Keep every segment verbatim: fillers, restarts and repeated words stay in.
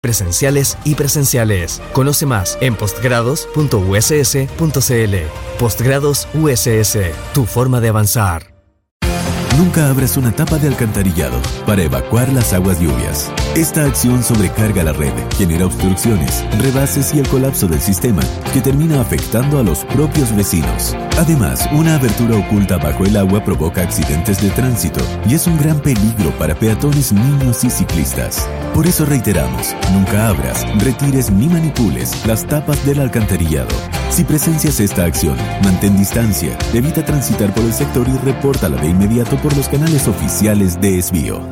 presenciales y presenciales. Conoce más en postgrados punto u s s punto c l. Postgrados U S S, tu forma de avanzar. Nunca abras una tapa de alcantarillado para evacuar las aguas lluvias. Esta acción sobrecarga la red, genera obstrucciones, rebases y el colapso del sistema, que termina afectando a los propios vecinos. Además, una abertura oculta bajo el agua provoca accidentes de tránsito y es un gran peligro para peatones, niños y ciclistas. Por eso reiteramos, nunca abras, retires ni manipules las tapas del alcantarillado. Si presencias esta acción, mantén distancia, evita transitar por el sector y repórtala de inmediato por los canales oficiales de Esbio.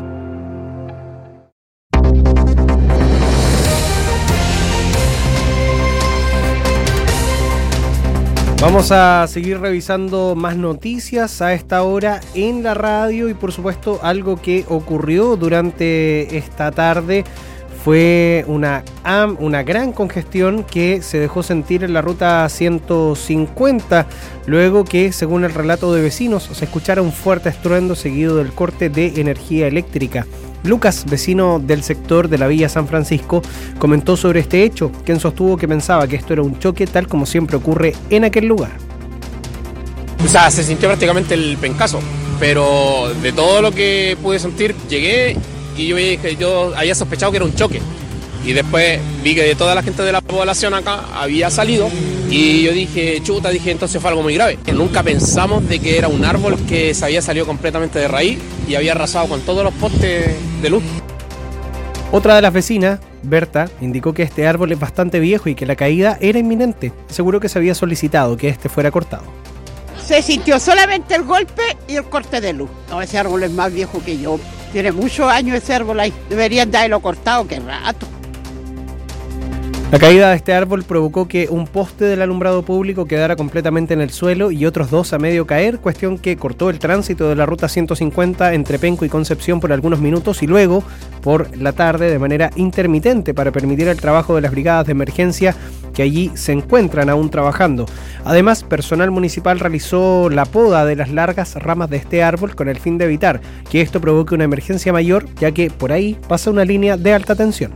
Vamos a seguir revisando más noticias a esta hora en la radio y por supuesto algo que ocurrió durante esta tarde fue una, una gran congestión que se dejó sentir en la ruta ciento cincuenta, luego que, según el relato de vecinos, se escuchara un fuerte estruendo seguido del corte de energía eléctrica. Lucas, vecino del sector de la Villa San Francisco, comentó sobre este hecho, quien sostuvo que pensaba que esto era un choque tal como siempre ocurre en aquel lugar. O sea, se sintió prácticamente el pencazo, pero de todo lo que pude sentir, llegué y yo, yo había sospechado que era un choque. Y después vi que de toda la gente de la población acá había salido y yo dije, chuta, dije, entonces fue algo muy grave. Nunca pensamos de que era un árbol que se había salido completamente de raíz y había arrasado con todos los postes de luz. Otra de las vecinas, Berta, indicó que este árbol es bastante viejo y que la caída era inminente. Aseguró que se había solicitado que este fuera cortado. Se sintió solamente el golpe y el corte de luz. No, ese árbol es más viejo que yo. Tiene muchos años ese árbol ahí. Deberían de haberlo cortado, qué rato. La caída de este árbol provocó que un poste del alumbrado público quedara completamente en el suelo y otros dos a medio caer, cuestión que cortó el tránsito de la ruta ciento cincuenta entre Penco y Concepción por algunos minutos y luego, por la tarde, de manera intermitente para permitir el trabajo de las brigadas de emergencia que allí se encuentran aún trabajando. Además, personal municipal realizó la poda de las largas ramas de este árbol con el fin de evitar que esto provoque una emergencia mayor, ya que por ahí pasa una línea de alta tensión.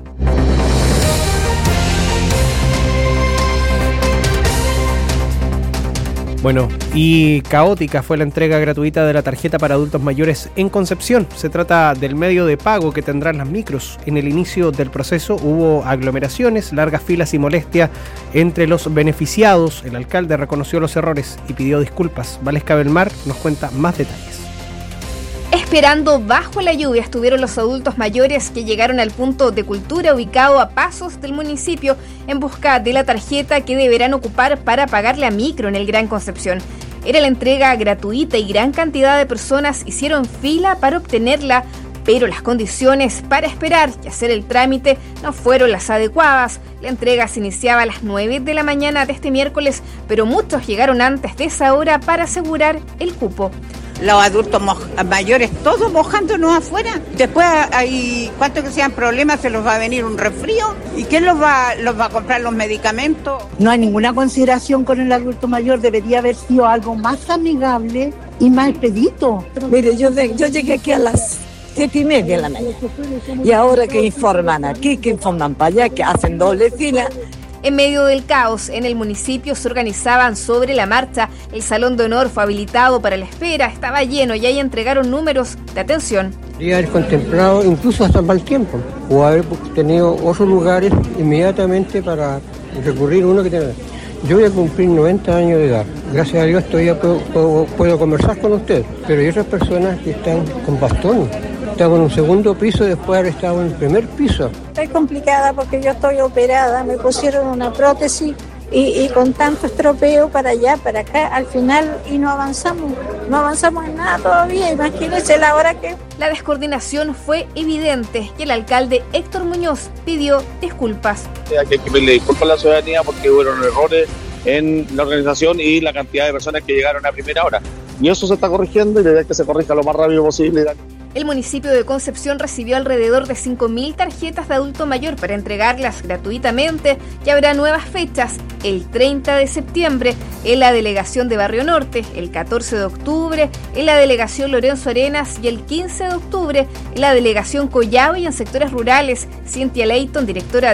Bueno, y caótica fue la entrega gratuita de la tarjeta para adultos mayores en Concepción. Se trata del medio de pago que tendrán las micros. En el inicio del proceso hubo aglomeraciones, largas filas y molestia entre los beneficiados. El alcalde reconoció los errores y pidió disculpas. Valesca Belmar nos cuenta más detalles. Esperando bajo la lluvia estuvieron los adultos mayores que llegaron al punto de cultura ubicado a pasos del municipio en busca de la tarjeta que deberán ocupar para pagar la micro en el Gran Concepción. Era la entrega gratuita y gran cantidad de personas hicieron fila para obtenerla, pero las condiciones para esperar y hacer el trámite no fueron las adecuadas. La entrega se iniciaba a las nueve de la mañana de este miércoles, pero muchos llegaron antes de esa hora para asegurar el cupo. Los adultos moj- mayores, todos mojándonos afuera. Después hay, cuánto que sean problemas, se los va a venir un resfrío. ¿Y quién los va, los va a comprar los medicamentos? No hay ninguna consideración con el adulto mayor, debería haber sido algo más amigable y más expedito. Mire, yo, de, yo llegué aquí a las siete y media de la mañana. Y ahora que informan aquí, que informan para allá, que hacen doble fila. En medio del caos, en el municipio se organizaban sobre la marcha. El salón de honor fue habilitado para la espera, estaba lleno y ahí entregaron números de atención. Podría haber contemplado incluso hasta mal tiempo, o haber tenido otros lugares inmediatamente para recurrir uno que tenga. Yo voy a cumplir noventa años de edad. Gracias a Dios todavía puedo, puedo, puedo conversar con usted, pero hay otras personas que están con bastón. Estaba en un segundo piso después de haber estado en el primer piso. Estoy complicada porque yo estoy operada, me pusieron una prótesis y, y con tanto estropeo para allá, para acá, al final y no avanzamos, no avanzamos en nada todavía, imagínense la hora que... La descoordinación fue evidente y el alcalde Héctor Muñoz pidió disculpas. Hay que pedirle disculpas a la ciudadanía porque hubo errores en la organización y la cantidad de personas que llegaron a primera hora. Y eso se está corrigiendo y la idea es que se corrija lo más rápido posible. El municipio de Concepción recibió alrededor de cinco mil tarjetas de adulto mayor para entregarlas gratuitamente y habrá nuevas fechas el treinta de septiembre en la delegación de Barrio Norte, el catorce de octubre en la delegación Lorenzo Arenas y el quince de octubre en la delegación Collao y en sectores rurales. Cintia Leighton, directora